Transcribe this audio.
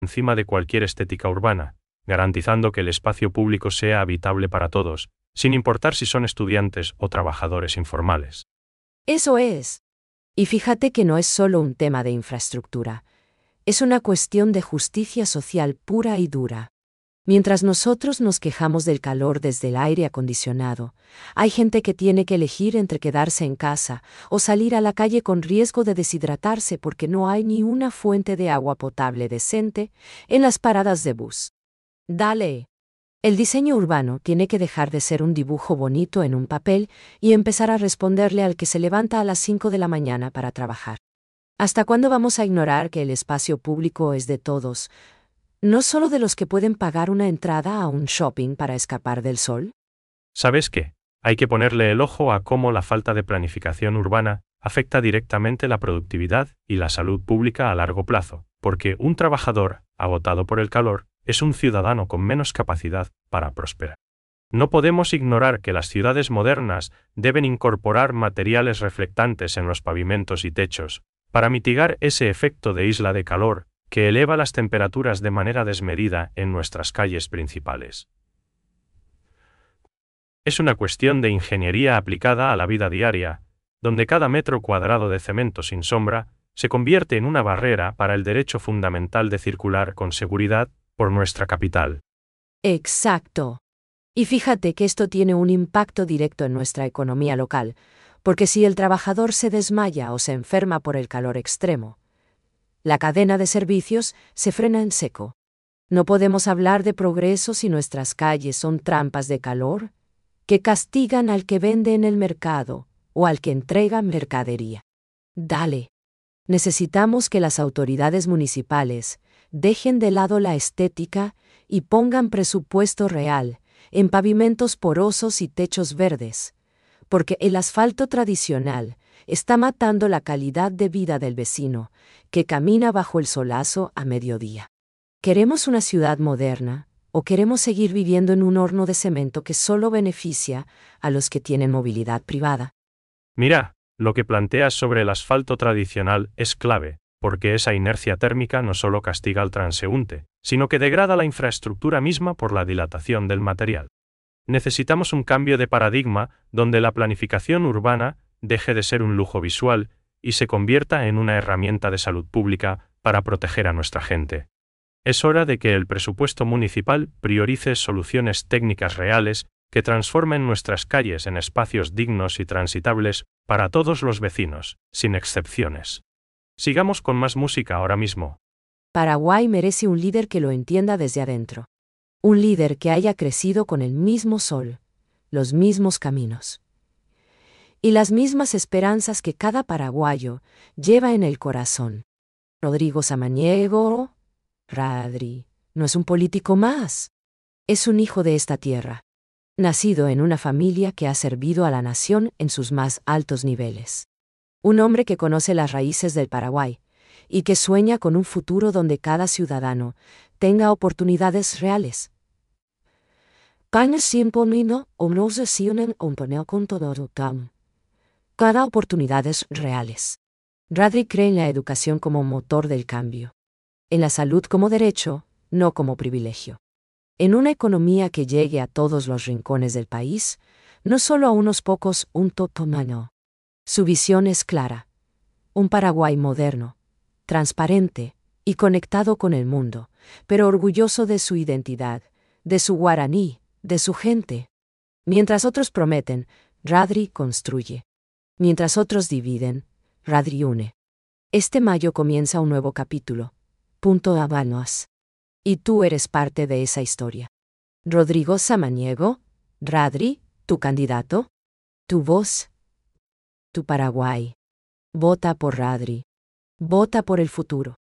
encima de cualquier estética urbana, garantizando que el espacio público sea habitable para todos, sin importar si son estudiantes o trabajadores informales. Eso es. Y fíjate que no es solo un tema de infraestructura, es una cuestión de justicia social pura y dura. Mientras nosotros nos quejamos del calor desde el aire acondicionado, hay gente que tiene que elegir entre quedarse en casa o salir a la calle con riesgo de deshidratarse porque no hay ni una fuente de agua potable decente en las paradas de bus. Dale. El diseño urbano tiene que dejar de ser un dibujo bonito en un papel y empezar a responderle al que se levanta a las 5 de la mañana para trabajar. ¿Hasta cuándo vamos a ignorar que el espacio público es de todos, no solo de los que pueden pagar una entrada a un shopping para escapar del sol? ¿Sabes qué? Hay que ponerle el ojo a cómo la falta de planificación urbana afecta directamente la productividad y la salud pública a largo plazo, porque un trabajador, agotado por el calor, es un ciudadano con menos capacidad para prosperar. No podemos ignorar que las ciudades modernas deben incorporar materiales reflectantes en los pavimentos y techos, para mitigar ese efecto de isla de calor que eleva las temperaturas de manera desmedida en nuestras calles principales. Es una cuestión de ingeniería aplicada a la vida diaria, donde cada metro cuadrado de cemento sin sombra se convierte en una barrera para el derecho fundamental de circular con seguridad por nuestra capital. Exacto. Y fíjate que esto tiene un impacto directo en nuestra economía local, porque si el trabajador se desmaya o se enferma por el calor extremo, la cadena de servicios se frena en seco. No podemos hablar de progreso si nuestras calles son trampas de calor que castigan al que vende en el mercado o al que entrega mercadería. Dale. Necesitamos que las autoridades municipales dejen de lado la estética y pongan presupuesto real en pavimentos porosos y techos verdes, porque el asfalto tradicional está matando la calidad de vida del vecino que camina bajo el solazo a mediodía. ¿Queremos una ciudad moderna o queremos seguir viviendo en un horno de cemento que solo beneficia a los que tienen movilidad privada? Mira, lo que planteas sobre el asfalto tradicional es clave, porque esa inercia térmica no solo castiga al transeúnte, sino que degrada la infraestructura misma por la dilatación del material. Necesitamos un cambio de paradigma donde la planificación urbana deje de ser un lujo visual y se convierta en una herramienta de salud pública para proteger a nuestra gente. Es hora de que el presupuesto municipal priorice soluciones técnicas reales que transformen nuestras calles en espacios dignos y transitables para todos los vecinos, sin excepciones. Sigamos con más música ahora mismo. Paraguay merece un líder que lo entienda desde adentro. Un líder que haya crecido con el mismo sol, los mismos caminos y las mismas esperanzas que cada paraguayo lleva en el corazón. Rodrigo Samaniego, Radri, no es un político más. Es un hijo de esta tierra, nacido en una familia que ha servido a la nación en sus más altos niveles. Un hombre que conoce las raíces del Paraguay y que sueña con un futuro donde cada ciudadano tenga oportunidades reales. Cada oportunidades reales. Radri cree en la educación como motor del cambio, en la salud como derecho, no como privilegio. En una economía que llegue a todos los rincones del país, no solo a unos pocos, un totomano. Su visión es clara. Un Paraguay moderno, transparente y conectado con el mundo, pero orgulloso de su identidad, de su guaraní, de su gente. Mientras otros prometen, Radri construye. Mientras otros dividen, Radri une. Este mayo comienza un nuevo capítulo. Punto Habanos. Y tú eres parte de esa historia. Rodrigo Samaniego, Radri, tu candidato, tu voz, tu Paraguay. Vota por Radri. Vota por el futuro.